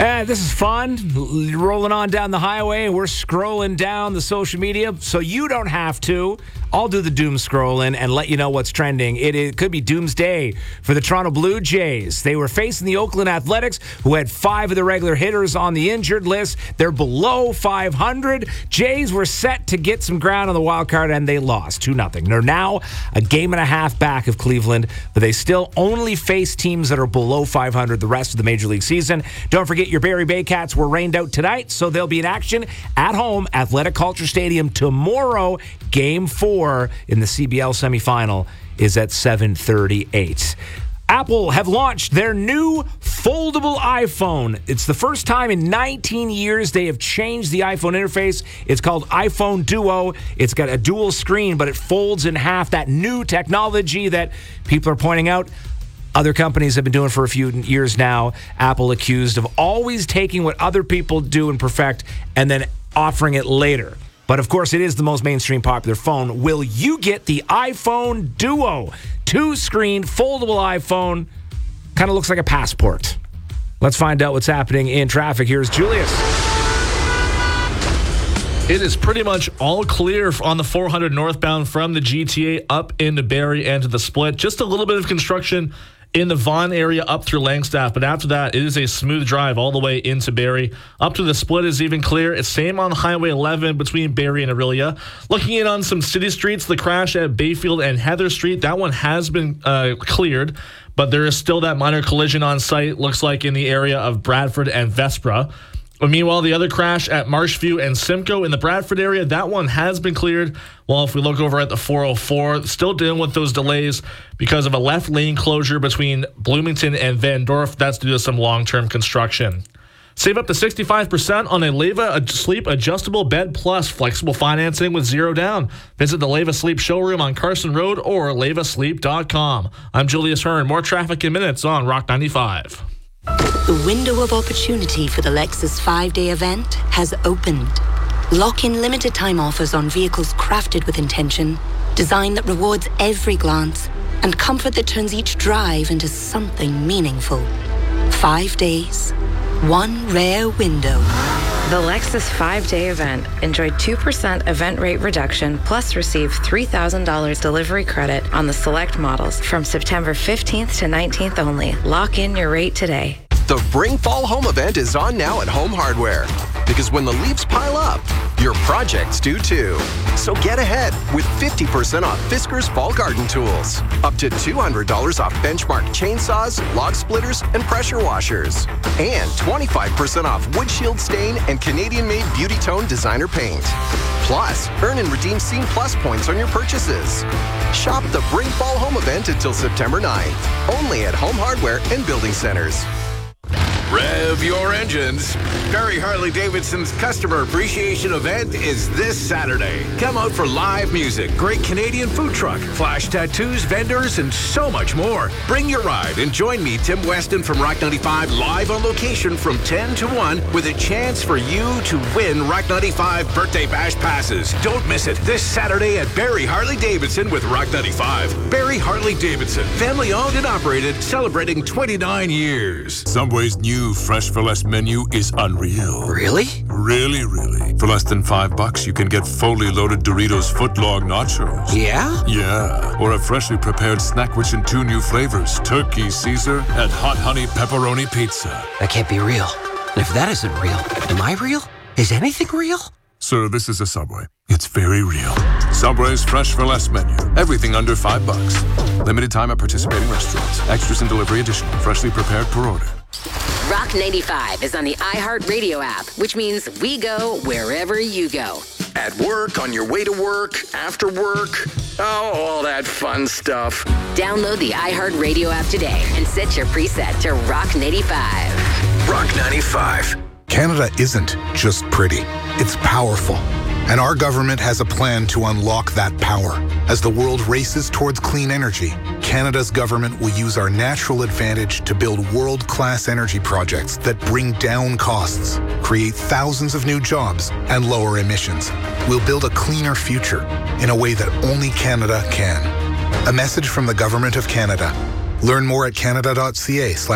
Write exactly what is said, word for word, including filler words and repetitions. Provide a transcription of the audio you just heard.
Uh, this is fun. L- rolling on down the highway, and we're scrolling down the social media, so you don't have to. I'll do the doom scrolling and let you know what's trending. It, it could be doomsday for the Toronto Blue Jays. They were facing the Oakland Athletics, who had five of the regular hitters on the injured list. They're below five hundred. Jays were set to get some ground on the wild card, and they lost two nothing. They're now a game and a half back of Cleveland, but they still only face teams that are below five hundred the rest of the Major League season. Don't forget your Barrie Bay Cats were rained out tonight, so they'll be in action at home, Athletic Culture Stadium tomorrow. Game four in the C B L semifinal is at seven thirty-eight. Apple have launched their new foldable iPhone. It's the first time in nineteen years they have changed the iPhone interface. It's called iPhone Duo. It's got a dual screen, but it folds in half. That new technology that people are pointing out other companies have been doing for a few years now. Apple accused of always taking what other people do and perfect and then offering it later. But, of course, it is the most mainstream popular phone. Will you get the iPhone Duo? Two-screen, foldable iPhone. Kind of looks like a passport. Let's find out what's happening in traffic. Here's Julius. It is pretty much all clear on the four hundred northbound from the G T A up into Barrie and to the Split. Just a little bit of construction in the Vaughan area up through Langstaff, but after that, it is a smooth drive all the way into Barrie. Up to the Split is even clear. It's same on Highway eleven between Barrie and Orillia. Looking in on some city streets, the crash at Bayfield and Heather Street, that one has been uh, cleared, but there is still that minor collision on site, looks like in the area of Bradford and Vespra. But meanwhile, the other crash at Marshview and Simcoe in the Bradford area, that one has been cleared. Well, if we look over at the four oh four, still dealing with those delays because of a left lane closure between Bloomington and Van Dorp. That's due to some long-term construction. Save up to sixty-five percent on a Leva Sleep Adjustable Bed Plus flexible financing with zero down. Visit the Leva Sleep showroom on Carson Road or leva sleep dot com. I'm Julius Hearn. More traffic in minutes on Rock ninety-five. The window of opportunity for the Lexus five-day event has opened. Lock in limited time offers on vehicles crafted with intention, design that rewards every glance, and comfort that turns each drive into something meaningful. Five days, one rare window. The Lexus five-day event. Enjoy two percent event rate reduction, plus receive three thousand dollars delivery credit on the select models from September fifteenth to nineteenth only. Lock in your rate today. The Bring Fall Home event is on now at Home Hardware. Because when the leaves pile up, your projects do too. So get ahead with fifty percent off Fiskars Fall Garden Tools. Up to two hundred dollars off Benchmark chainsaws, log splitters, and pressure washers. And twenty-five percent off Windshield Stain and Canadian-made Beauty Tone designer paint. Plus, earn and redeem Scene Plus points on your purchases. Shop the Bring Fall Home event until September ninth. Only at Home Hardware and Building Centers. Rev your engines. Barrie Harley-Davidson's Customer Appreciation Event is this Saturday. Come out for live music, great Canadian food truck, flash tattoos, vendors, and so much more. Bring your ride and join me, Tim Weston from Rock ninety-five, live on location from ten to one with a chance for you to win Rock ninety-five Birthday Bash passes. Don't miss it this Saturday at Barrie Harley-Davidson with Rock ninety-five. Barrie Harley-Davidson, family owned and operated, celebrating twenty-nine years. Subway's new Fresh for Less menu is unreal. Really? Really, really. For less than five bucks, you can get fully loaded Doritos footlong nachos. Yeah? Yeah. Or a freshly prepared Snackwich in two new flavors, Turkey Caesar and Hot Honey Pepperoni Pizza. That can't be real. If that isn't real, am I real? Is anything real? Sir, this is a Subway. It's very real. Subway's Fresh for Less menu. Everything under five bucks. Limited time at participating restaurants. Extras and delivery additional. Freshly prepared per order. Rock ninety-five is on the iHeartRadio app, which means we go wherever you go. At work, on your way to work, after work, oh, all that fun stuff. Download the iHeartRadio app today and set your preset to Rock ninety-five. Rock ninety-five. Canada isn't just pretty, it's powerful. And our government has a plan to unlock that power. As the world races towards clean energy, Canada's government will use our natural advantage to build world-class energy projects that bring down costs, create thousands of new jobs, and lower emissions. We'll build a cleaner future in a way that only Canada can. A message from the Government of Canada. Learn more at canada dot c a slash